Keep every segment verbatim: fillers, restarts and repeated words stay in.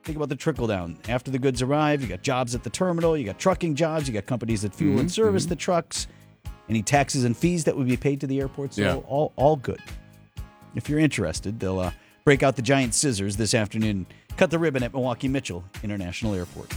think about the trickle down. After the goods arrive, you got jobs at the terminal, you got trucking jobs, you got companies that fuel mm-hmm. and service mm-hmm. the trucks, any taxes and fees that would be paid to the airport. So yeah. all, all good. If you're interested, they'll uh, break out the giant scissors this afternoon, cut the ribbon at Milwaukee Mitchell International Airport.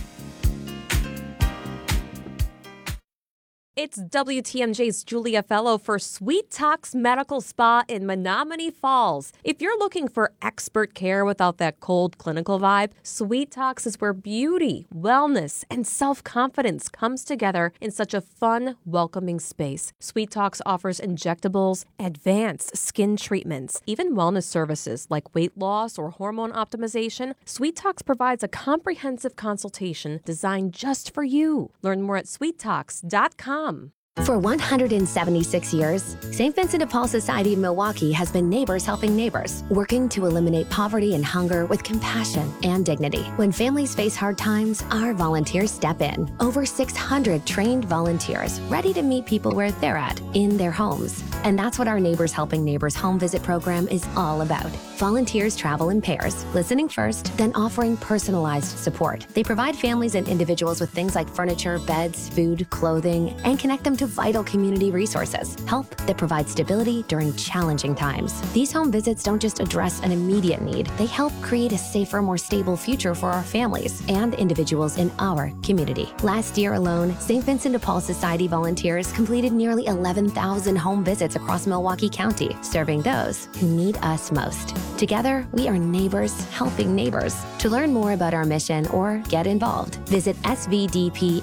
It's W T M J's Julia Fellow for Sweet Talks Medical Spa in Menominee Falls. If you're looking for expert care without that cold clinical vibe, Sweet Talks is where beauty, wellness, and self-confidence comes together in such a fun, welcoming space. Sweet Talks offers injectables, advanced skin treatments, even wellness services like weight loss or hormone optimization. Sweet Talks provides a comprehensive consultation designed just for you. Learn more at sweet talks dot com. For one hundred seventy-six years, Saint Vincent de Paul Society of Milwaukee has been neighbors helping neighbors, working to eliminate poverty and hunger with compassion and dignity. When families face hard times, our volunteers step in. Over six hundred trained volunteers ready to meet people where they're at, in their homes. And that's what our Neighbors Helping Neighbors home visit program is all about. Volunteers travel in pairs, listening first, then offering personalized support. They provide families and individuals with things like furniture, beds, food, clothing, and connect them to vital community resources. Help that provides stability during challenging times. These home visits don't just address an immediate need, they help create a safer, more stable future for our families and individuals in our community. Last year alone, Saint Vincent de Paul Society volunteers completed nearly eleven thousand home visits across Milwaukee County, serving those who need us most. Together, we are neighbors helping neighbors. To learn more about our mission or get involved, visit s v d p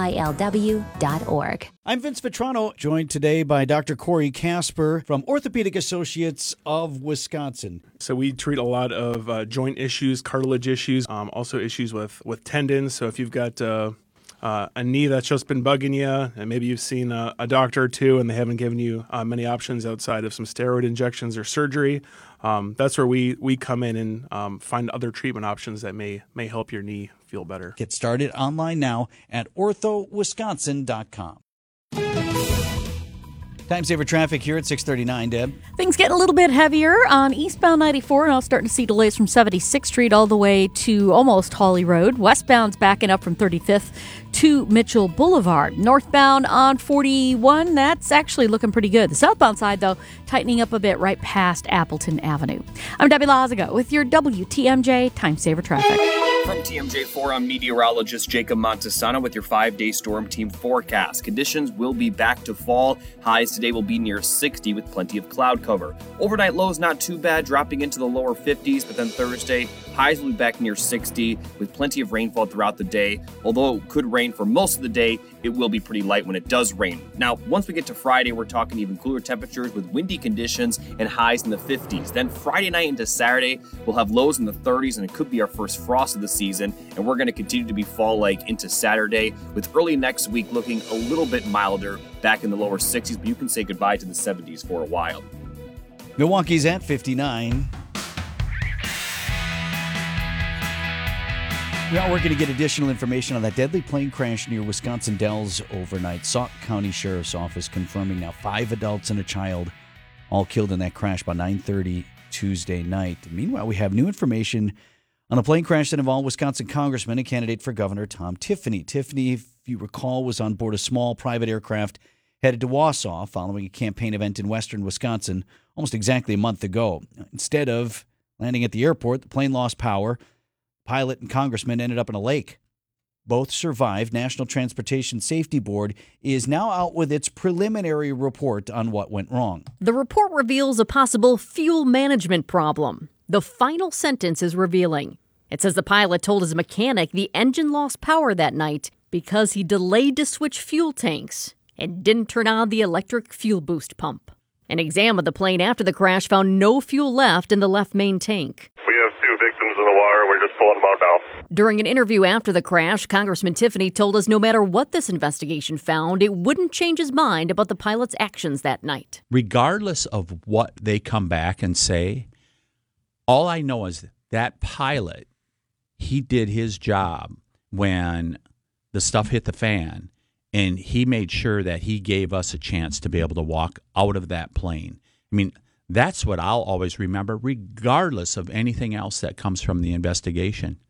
milw dot org. I'm Vince Vitrano, joined today by Doctor Corey Casper from Orthopedic Associates of Wisconsin. So we treat a lot of uh, joint issues, cartilage issues, um, also issues with, with tendons. So if you've got uh, uh, a knee that's just been bugging you, and maybe you've seen a, a doctor or two and they haven't given you uh, many options outside of some steroid injections or surgery, um, that's where we, we come in and um, find other treatment options that may may help your knee feel better. Get started online now at ortho wisconsin dot com. Time saver traffic here at six thirty-nine, Deb. Things getting a little bit heavier on eastbound ninety-four, and I'll start to see delays from seventy-sixth Street all the way to almost Hawley Road. Westbound's backing up from thirty-fifth to Mitchell Boulevard. Northbound on forty-one, that's actually looking pretty good. The southbound side, though, tightening up a bit right past Appleton Avenue. I'm Debbie Lazago with your W T M J Time Saver Traffic. From T M J four, I'm meteorologist Jacob Montesano with your five-day storm team forecast. Conditions will be back to fall. Highs today will be near sixty with plenty of cloud cover. Overnight lows not too bad, dropping into the lower fifties, but then Thursday, highs will be back near sixty with plenty of rainfall throughout the day. Although it could rain for most of the day, it will be pretty light when it does rain. Now, once we get to Friday, we're talking even cooler temperatures with windy conditions and highs in the fifties. Then Friday night into Saturday, we'll have lows in the thirties, and it could be our first frost of the season, and we're going to continue to be fall-like into Saturday, with early next week looking a little bit milder, back in the lower sixties, but you can say goodbye to the seventies for a while. Milwaukee's at fifty-nine. Well, we're going to get additional information on that deadly plane crash near Wisconsin Dells overnight. Sauk County Sheriff's Office confirming now five adults and a child all killed in that crash by nine thirty Tuesday night. Meanwhile, we have new information on a plane crash that involved Wisconsin Congressman and candidate for governor Tom Tiffany. Tiffany, if you recall, was on board a small private aircraft headed to Wausau following a campaign event in western Wisconsin almost exactly a month ago. Instead of landing at the airport, the plane lost power. Pilot and congressman ended up in a lake. Both survived. National Transportation Safety Board is now out with its preliminary report on what went wrong. The report reveals a possible fuel management problem. The final sentence is revealing. It says the pilot told his mechanic the engine lost power that night because he delayed to switch fuel tanks and didn't turn on the electric fuel boost pump. An exam of the plane after the crash found no fuel left in the left main tank. We have two victims in the water. We're just pulling them out now. During an interview after the crash, Congressman Tiffany told us no matter what this investigation found, it wouldn't change his mind about the pilot's actions that night. Regardless of what they come back and say, all I know is that pilot, he did his job when the stuff hit the fan, and he made sure that he gave us a chance to be able to walk out of that plane. I mean, that's what I'll always remember, regardless of anything else that comes from the investigation.